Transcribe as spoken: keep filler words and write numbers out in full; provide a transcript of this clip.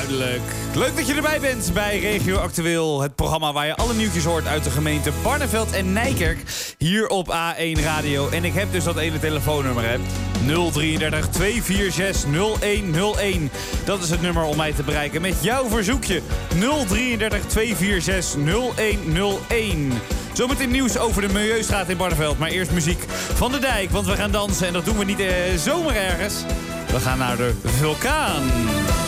duidelijk. Leuk dat je erbij bent bij Regio Actueel. Het programma waar je alle nieuwtjes hoort uit de gemeente Barneveld en Nijkerk. Hier op A één Radio. En ik heb dus dat ene telefoonnummer, hè. nul drieëndertig twee vier zes nul een nul een. Dat is het nummer om mij te bereiken met jouw verzoekje. nul drieëndertig twee vier zes nul een nul een. Zometeen nieuws over de Milieustraat in Barneveld. Maar eerst muziek van de Dijk, want we gaan dansen. En dat doen we niet eh, zomaar ergens. We gaan naar de vulkaan.